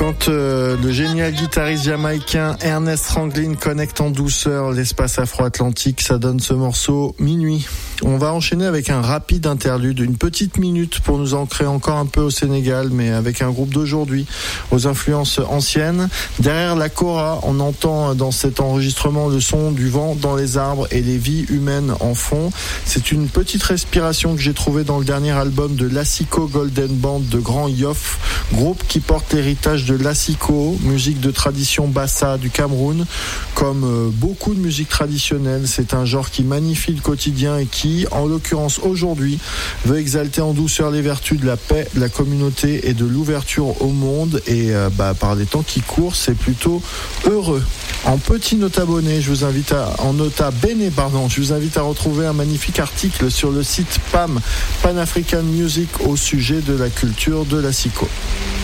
Quand le génial guitariste jamaïcain Ernest Ranglin connecte en douceur l'espace afro-atlantique, ça donne ce morceau Minuit. On va enchaîner avec un rapide interlude, une petite minute pour nous ancrer encore un peu au Sénégal, mais avec un groupe d'aujourd'hui, aux influences anciennes. Derrière la kora, on entend dans cet enregistrement le son du vent dans les arbres et les vies humaines en fond. C'est une petite respiration que j'ai trouvée dans le dernier album de l'Asiko Golden Band de Grand Yoff, groupe qui porte l'héritage de l'Asiko, musique de tradition bassa du Cameroun. Comme beaucoup de musique traditionnelle, c'est un genre qui magnifie le quotidien et qui, en l'occurrence aujourd'hui, veut exalter en douceur les vertus de la paix, de la communauté et de l'ouverture au monde. Et par les temps qui courent, c'est plutôt heureux. En petit nota bene, je vous invite à retrouver un magnifique article sur le site PAM, Pan African Music, au sujet de la culture de l'Asiko.